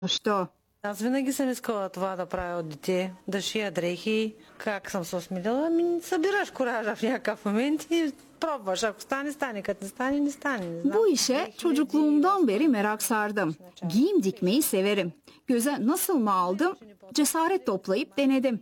Що? Аз винаги съм искала това да правя от дете, да шия дрехи. Как съм се осмелила? Събираш коража в някакъв момент и pробvaş. Ако stane stane, kad ne stane ne stane. Bu işe çocukluğumdan beri merak sardım. Giyim dikmeyi severim. Göze nasıl mı aldım? Cesaret toplayıp denedim.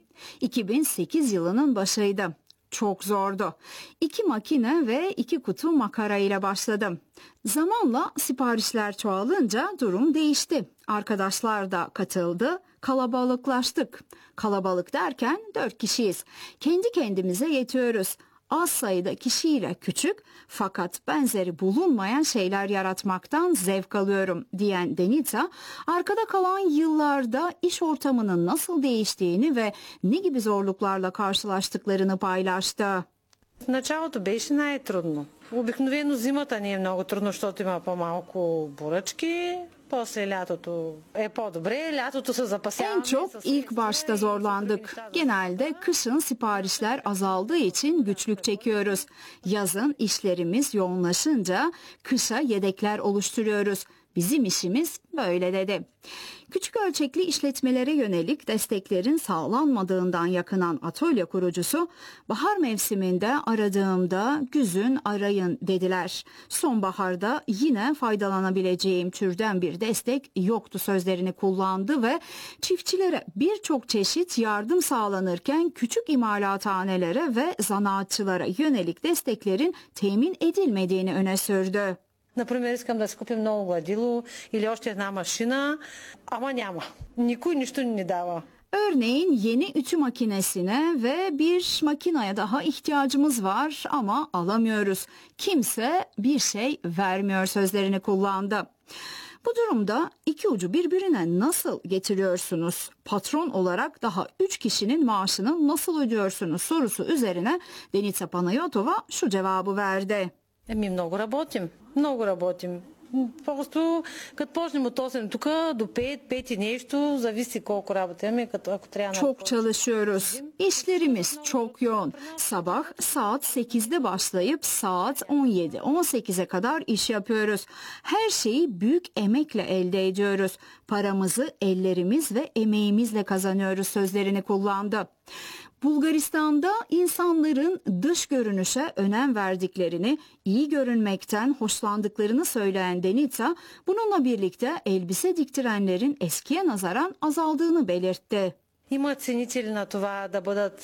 2008 yılının başıydı. Çok zordu. 2 makine ve 2 kutu makara ile başladım. Zamanla siparişler çoğalınca durum değişti. Arkadaşlar da katıldı. Kalabalıklaştık. Kalabalık derken 4 kişiyiz. Kendi kendimize yetiyoruz. Az sayıda kişiyle küçük fakat benzeri bulunmayan şeyler yaratmaktan zevk alıyorum diyen Denita, arkada kalan yıllarda iş ortamının nasıl değiştiğini ve ne gibi zorluklarla karşılaştıklarını paylaştı. Началото беше най-трудно. Обикновено зимата ни е много трудно, защото има по-малко поръчки. После лятото е по-добре. Лятото се запасяваме. En çok ilk başta zorlandık. Genelde kışın siparişler azaldığı için güçlük çekiyoruz. Yazın işlerimiz yoğunlaşınca kışa yedekler oluşturuyoruz. Bizim işimiz böyle dedi. Küçük ölçekli işletmelere yönelik desteklerin sağlanmadığından yakınan atölye kurucusu, bahar mevsiminde aradığımda güzün arayın dediler. Sonbaharda yine faydalanabileceğim türden bir destek yoktu sözlerini kullandı ve çiftçilere birçok çeşit yardım sağlanırken küçük imalathanelere ve zanaatçılara yönelik desteklerin temin edilmediğini öne sürdü. Например, искам да си купим ново гладило или още една машина, ама няма. Никой нищо не ни дава. Örneğin yeni ütü makinesine ve bir makineye daha ihtiyacımız var ama alamıyoruz. Kimse bir şey vermiyor sözlerini kullandı. Bu durumda iki ucu birbirine nasıl getiriyorsunuz? Patron olarak daha 3 kişinin maaşını nasıl ödüyorsunuz sorusu üzerine Denita Panayotova şu cevabı verdi. Много работим. Много работим. Просто като почнем от 8 тук до 5, 5 и нещо, зависи колко работа имаме, ако трябва. Çok çalışıyoruz. İşlerimiz çok yoğun. Sabah saat 8'de başlayıp saat 17-18'e kadar iş yapıyoruz. Her şeyi büyük emekle elde ediyoruz. Paramızı ellerimiz ve emeğimizle kazanıyoruz sözlerini kullandı. Bulgaristan'da insanların dış görünüşe önem verdiklerini, iyi görünmekten hoşlandıklarını söyleyen Denita, bununla birlikte elbise diktirenlerin eskiye nazaran azaldığını belirtti. Има ценители на това да бъдат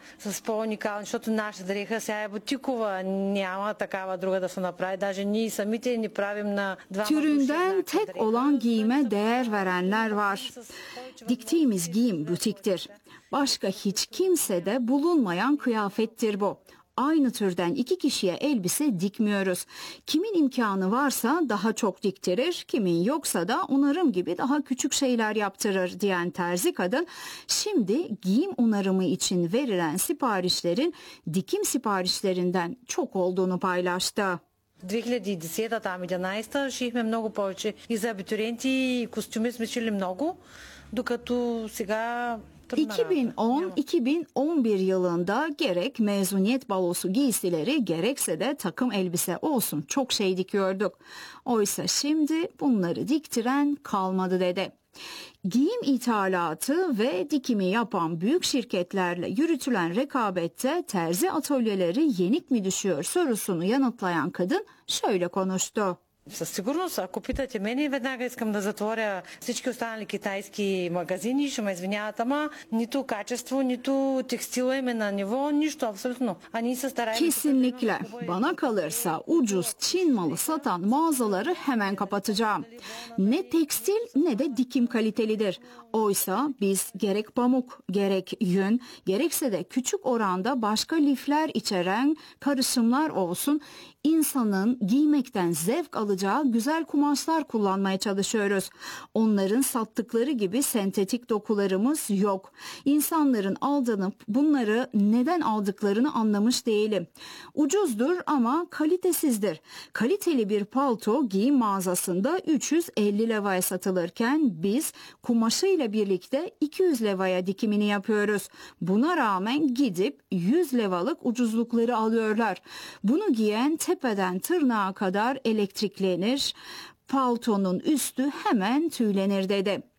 с по-уникални, защото нашата дреха сега е бутикова, няма такава друга да се направи. Даже ние самите ни правим на два Türünden tek olan giyime değer verenler var. Diktiğimiz giyim butiktir. Başka hiç kimsede bulunmayan kıyafettir bu. Aynı türden 2 kişiye elbise dikmiyoruz. Kimin imkanı varsa daha çok diktirir, kimin yoksa da onarım gibi daha küçük şeyler yaptırır diyen terzi kadın, şimdi giyim onarımı için verilen siparişlerin dikim siparişlerinden çok olduğunu paylaştı. 2010 там 11 шихме много повече и за абитуриенти и костюми сме шили много, докато сега 2010-2011 yılında gerek mezuniyet balosu giysileri gerekse de takım elbise olsun çok şey dikiyorduk. Oysa şimdi bunları diktiren kalmadı dedi. Giyim ithalatı ve dikimi yapan büyük şirketlerle yürütülen rekabette terzi atölyeleri yenik mi düşüyor sorusunu yanıtlayan kadın şöyle konuştu. Със сигурност, ако питате мене, веднага искам да затворя всички останали китайски магазини, ще ме извиняват, ама нито качество, нито текстила им е на ниво, нищо абсолютно. А ние се стараем... Kesinlikle. Bana kalırsa ucuz Çin malı satan mağazaları hemen kapatacağım. Ne tekstil ne de dikim kalitelidir. Oysa biz gerek pamuk, gerek yün, gerekse de küçük oranda başka lifler içeren karışımlar olsun, insanın giymekten zevk alacağı güzel kumaşlar kullanmaya çalışıyoruz. Onların sattıkları gibi sentetik dokularımız yok. İnsanların aldanıp bunları neden aldıklarını anlamış değilim. Ucuzdur ama kalitesizdir. Kaliteli bir palto giyim mağazasında 350 levaya satılırken biz kumaşıyla birlikte 200 levaya dikimini yapıyoruz. Buna rağmen gidip 100 levalık ucuzlukları alıyorlar. Bunu giyen tepeden tırnağa kadar elektriklenir, paltonun üstü hemen tüylenir dedi.